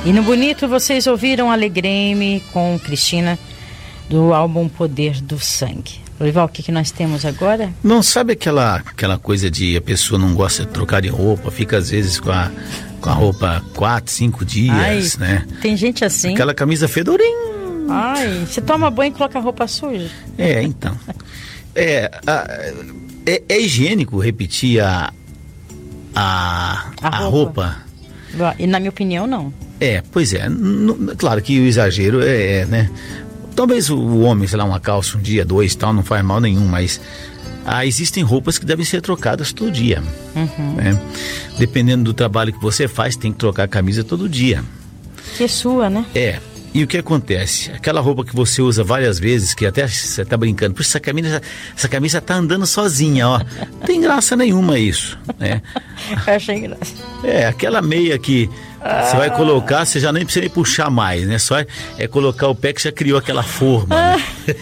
E no bonito vocês ouviram Alegrei-me com Cristina do álbum Poder do Sangue. Lorival, o que nós temos agora? Não, sabe aquela coisa de a pessoa não gosta de trocar de roupa, fica às vezes com a roupa 4, 5 dias, né? Tem gente assim. Aquela camisa fedorinha. Ai, você toma banho e coloca a roupa suja? Então. É higiênico repetir a roupa? E na minha opinião, não. Pois é. Claro que o exagero né? Talvez o homem, sei lá, uma calça um dia, 2 tal, não faz mal nenhum, mas existem roupas que devem ser trocadas todo dia. Né? Dependendo do trabalho que você faz, tem que trocar a camisa todo dia. Que é sua, né? E o que acontece? Aquela roupa que você usa várias vezes, que até você tá brincando, por essa camisa tá andando sozinha, ó. Não tem graça nenhuma isso, né? Eu achei graça. Aquela meia que você vai colocar, você já nem precisa nem puxar mais, né? Só é colocar o pé que já criou aquela forma, né?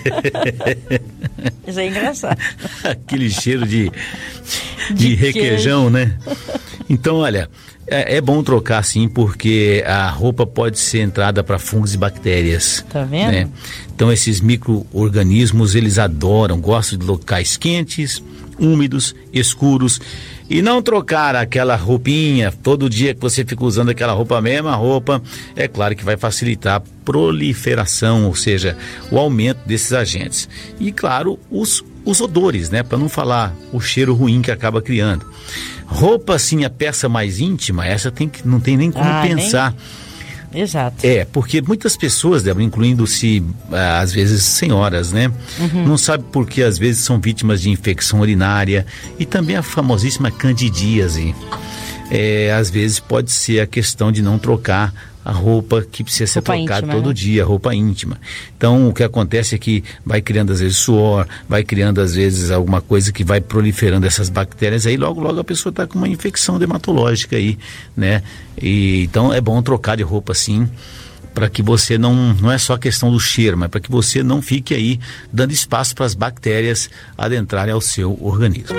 Isso é engraçado. Aquele cheiro de requeijão, né? Então, olha, é bom trocar sim, porque a roupa pode ser entrada para fungos e bactérias. Tá vendo? Né? Então, esses micro-organismos, eles gostam de locais quentes, úmidos, escuros. E não trocar aquela roupinha todo dia que você fica usando aquela mesma roupa, é claro que vai facilitar a proliferação, ou seja, o aumento desses agentes. E claro, os odores, né? Para não falar o cheiro ruim que acaba criando. Roupa assim, a peça mais íntima, essa não tem nem como pensar. Exato. Porque muitas pessoas, Débora, incluindo-se às vezes senhoras, né? Não sabe por que às vezes são vítimas de infecção urinária e também a famosíssima candidíase. Às vezes pode ser a questão de não trocar a roupa que precisa ser trocada todo dia, roupa íntima. Então, o que acontece é que vai criando às vezes suor, vai criando às vezes alguma coisa que vai proliferando essas bactérias, aí logo a pessoa está com uma infecção dermatológica aí, né? Então, é bom trocar de roupa sim, para que você não é só a questão do cheiro, mas para que você não fique aí dando espaço para as bactérias adentrarem ao seu organismo.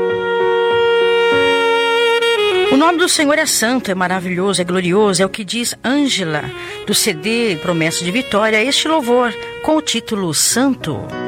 O nome do Senhor é santo, é maravilhoso, é glorioso, é o que diz Ângela, do CD Promessa de Vitória, este louvor com o título Santo.